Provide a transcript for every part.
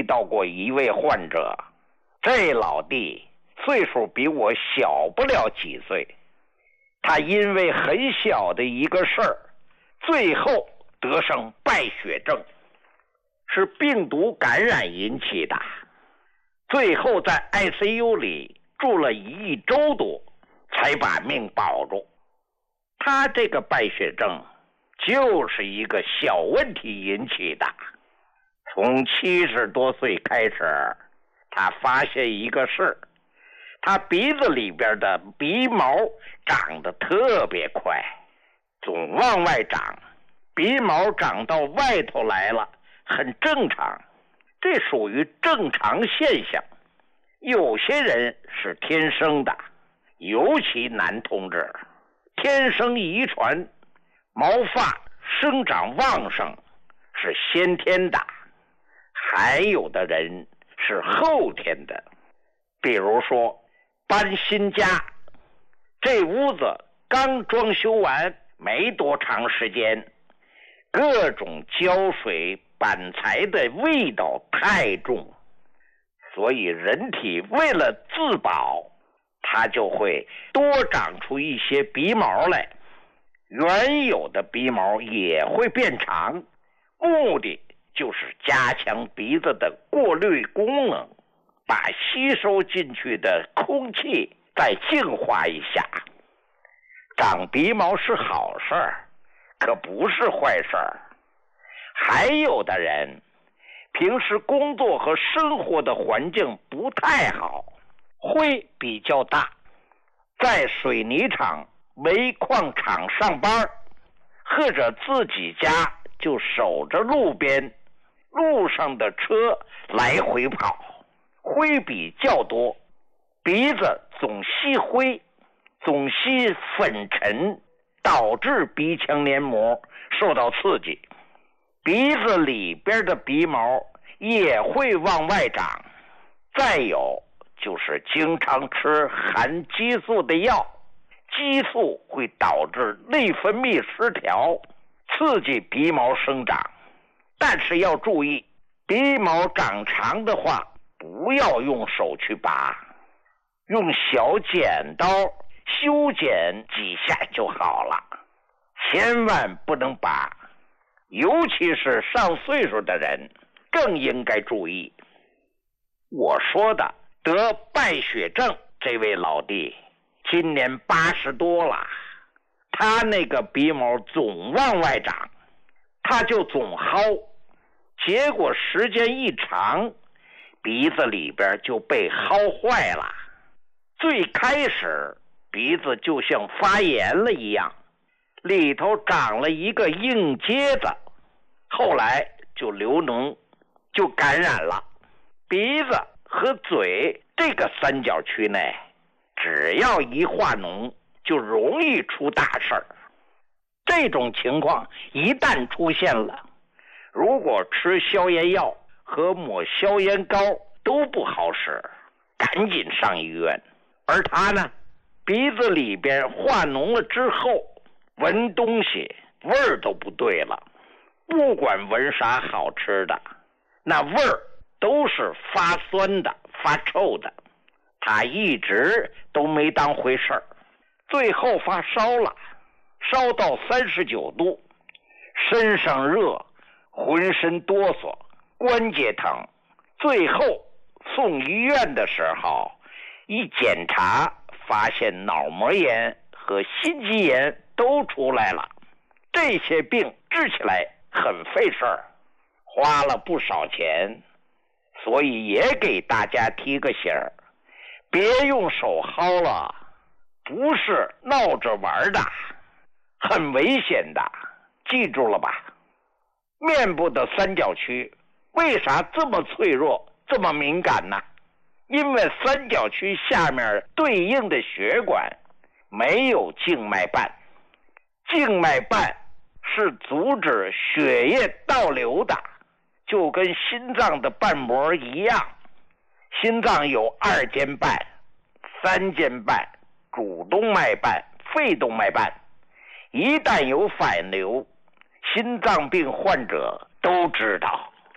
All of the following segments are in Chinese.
到过一位患者，这老弟岁数比我小不了几岁，他因为很小的一个事儿，最后得上败血症，是病毒感染引起的，最后在 ICU 里住了1周多，才把命保住。他这个败血症就是一个小问题引起的。从70多岁开始，他发现一个事，他鼻子里边的鼻毛长得特别快，总往外长，鼻毛长到外头来了，很正常，这属于正常现象。有些人是天生的，尤其男同志，天生遗传，毛发生长旺盛，是先天的。还有的人是后天的，比如说搬新家，这屋子刚装修完没多长时间，各种胶水板材的味道太重，所以人体为了自保，它就会多长出一些鼻毛来，原有的鼻毛也会变长，目的就是加强鼻子的过滤功能，把吸收进去的空气再净化一下。长鼻毛是好事儿，可不是坏事儿。还有的人平时工作和生活的环境不太好，灰比较大，在水泥厂、煤矿厂上班，或者自己家就守着路边，路上的车来回跑，灰比较多，鼻子总吸灰，总吸粉尘，导致鼻腔黏膜受到刺激，鼻子里边的鼻毛也会往外长。再有就是经常吃含激素的药，激素会导致内分泌失调，刺激鼻毛生长。但是要注意，鼻毛长长的话，不要用手去拔，用小剪刀修剪几下就好了，千万不能拔，尤其是上岁数的人更应该注意。我说的得败血症这位老弟今年80多了，他那个鼻毛总往外长，他就总薅，结果时间一长，鼻子里边就被薅坏了。最开始鼻子就像发炎了一样，里头长了一个硬疖子，后来就流脓，就感染了。鼻子和嘴这个三角区内，只要一化脓，就容易出大事儿。这种情况一旦出现了，如果吃消炎药和抹消炎膏都不好使，赶紧上医院。而他呢，鼻子里边化脓了之后，闻东西味儿都不对了，不管闻啥好吃的，那味儿都是发酸的、发臭的。他一直都没当回事儿，最后发烧了，烧到39度，身上热，浑身哆嗦，关节疼。最后送医院的时候，一检查发现脑膜炎和心肌炎都出来了。这些病治起来很费事儿，花了不少钱，所以也给大家提个醒儿，别用手薅了，不是闹着玩的，很危险的，记住了吧？面部的三角区为啥这么脆弱，这么敏感呢？因为三角区下面对应的血管没有静脉瓣，静脉瓣是阻止血液倒流的，就跟心脏的瓣膜一样。心脏有2间瓣、3间瓣，主动脉瓣、肺动脉瓣。一旦有反流，心脏病患者都知道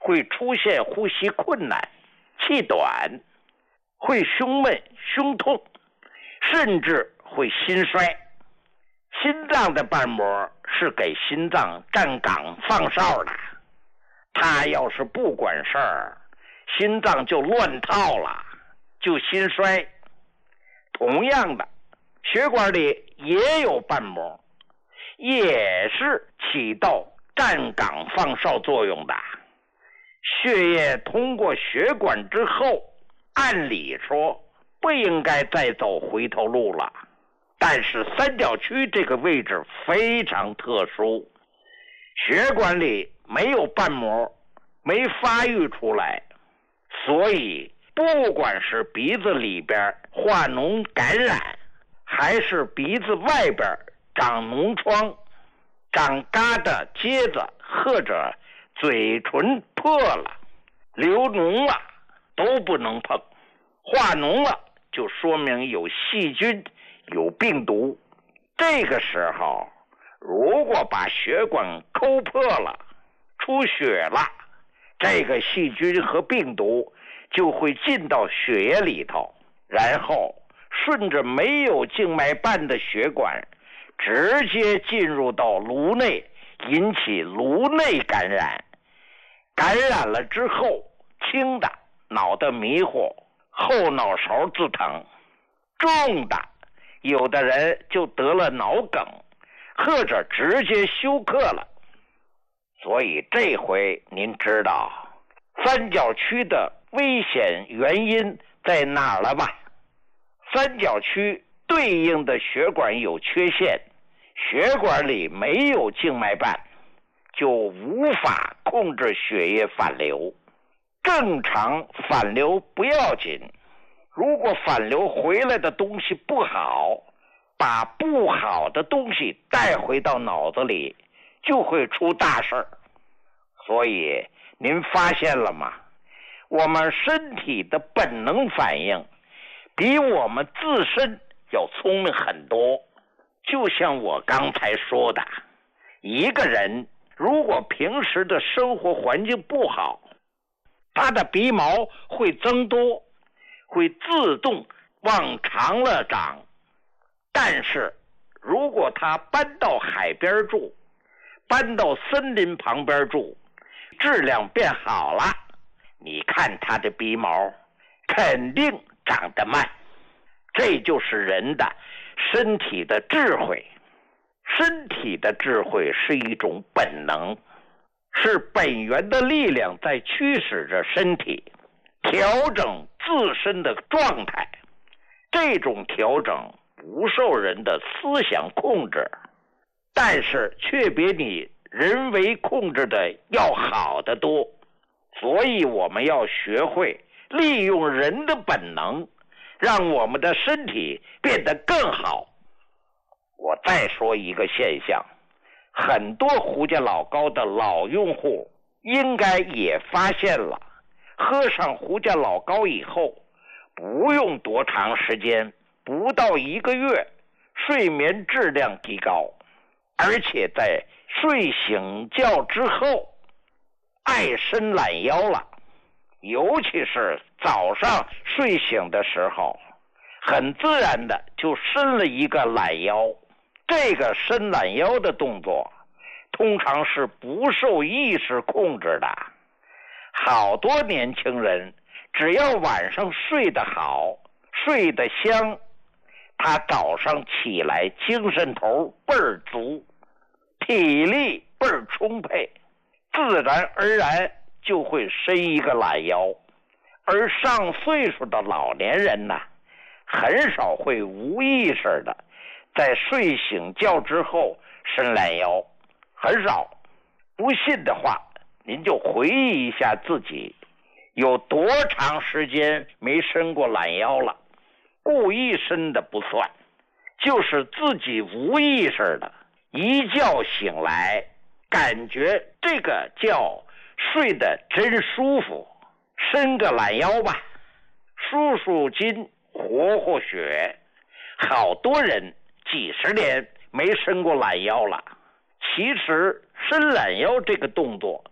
会出现呼吸困难、气短，会胸闷、胸痛，甚至会心衰。心脏的瓣膜是给心脏站岗放哨的，它要是不管事儿，心脏就乱套了，就心衰。同样的，血管里也有瓣膜，也是起到站岗放哨作用的。血液通过血管之后，按理说不应该再走回头路了，但是三角区这个位置非常特殊，血管里没有瓣膜，没发育出来，所以不管是鼻子里边化脓感染，还是鼻子外边长脓疮、长疙瘩疖子，或者嘴唇破了、流脓了，都不能碰。化脓了就说明有细菌、有病毒。这个时候如果把血管抠破了、出血了，这个细菌和病毒就会进到血液里头，然后顺着没有静脉瓣的血管直接进入到颅内，引起颅内感染。感染了之后，轻的脑袋迷糊，后脑勺自疼；重的有的人就得了脑梗，或者直接休克了。所以这回您知道三角区的危险原因在哪儿了吧？三角区对应的血管有缺陷，血管里没有静脉瓣，就无法控制血液反流。正常反流不要紧，如果反流回来的东西不好，把不好的东西带回到脑子里，就会出大事儿。所以您发现了吗？我们身体的本能反应比我们自身要聪明很多。就像我刚才说的，一个人如果平时的生活环境不好，他的鼻毛会增多，会自动往长了长。但是如果他搬到海边住，搬到森林旁边住，质量变好了，你看他的鼻毛肯定长得慢。这就是人的身体的智慧。身体的智慧是一种本能，是本源的力量在驱使着身体调整自身的状态。这种调整不受人的思想控制，但是却比你人为控制的要好得多。所以我们要学会利用人的本能，让我们的身体变得更好。我再说一个现象，很多胡家老膏的老用户应该也发现了，喝上胡家老膏以后，不用多长时间，不到1个月，睡眠质量提高，而且在睡醒觉之后爱伸懒腰了。尤其是早上睡醒的时候，很自然的就伸了一个懒腰。这个伸懒腰的动作通常是不受意识控制的。好多年轻人只要晚上睡得好，睡得香，他早上起来精神头倍儿足，体力倍儿充沛，自然而然就会伸一个懒腰。而上岁数的老年人呢，很少会无意识的在睡醒觉之后伸懒腰，很少。不信的话，您就回忆一下自己有多长时间没伸过懒腰了。故意伸的不算，就是自己无意识的一觉醒来，感觉这个觉睡得真舒服，伸个懒腰吧，舒舒筋，活活血。好多人几十年没伸过懒腰了。其实伸懒腰这个动作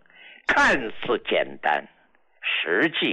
看似简单，实际